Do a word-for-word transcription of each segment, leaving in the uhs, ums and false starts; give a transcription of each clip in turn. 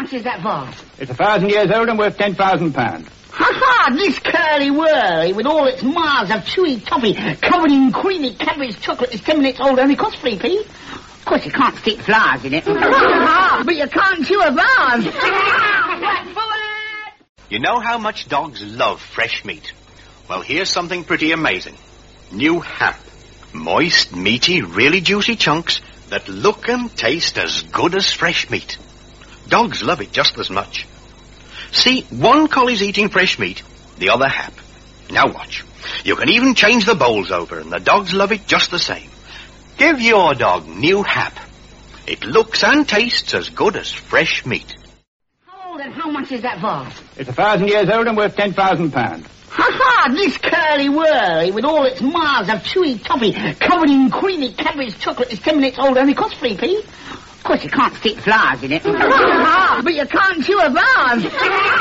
much is that vase? It's a thousand years old and worth ten thousand pounds. Ha-ha! This curly-whirly, with all its miles of chewy toffee covered in creamy Cadbury's chocolate, is ten minutes old, only costs three p. Of course, you can't stick flowers in it. But you can't chew a vase. You know how much dogs love fresh meat? Well, here's something pretty amazing. New Hap. Moist, meaty, really juicy chunks that look and taste as good as fresh meat. Dogs love it just as much. See, one collie's eating fresh meat, the other Hap. Now watch. You can even change the bowls over, and the dogs love it just the same. Give your dog New Hap. It looks and tastes as good as fresh meat. How old and how much is that vase? It's a thousand years old and worth ten thousand pounds. Ha-ha! This curly-whirly, with all its miles of chewy toffee covered in creamy Cadbury's chocolate, is ten minutes old, only costs three p. Of course, you can't stick flowers in it. But you can't chew a vase.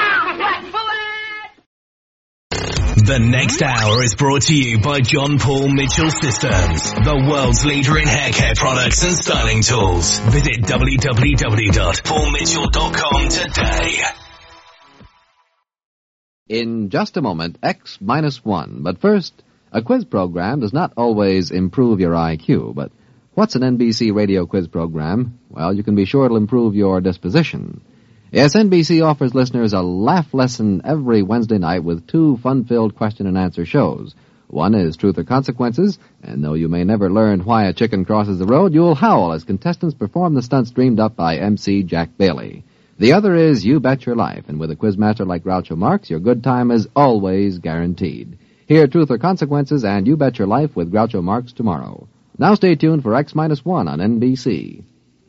The next hour is brought to you by John Paul Mitchell Systems, the world's leader in hair care products and styling tools. Visit w w w dot paul mitchell dot com today. In just a moment, X minus one. But first, a quiz program does not always improve your I Q, but what's an N B C radio quiz program? Well, you can be sure it'll improve your disposition. Yes, N B C offers listeners a laugh lesson every Wednesday night with two fun-filled question-and-answer shows. One is Truth or Consequences, and though you may never learn why a chicken crosses the road, you'll howl as contestants perform the stunts dreamed up by M C Jack Bailey. The other is You Bet Your Life, and with a quizmaster like Groucho Marx, your good time is always guaranteed. Hear Truth or Consequences and You Bet Your Life with Groucho Marx tomorrow. Now stay tuned for X minus one on N B C.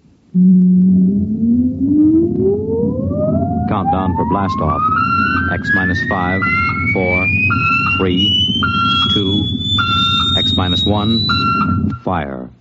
Countdown for blast off. X minus five, four, three, two, X minus one, fire.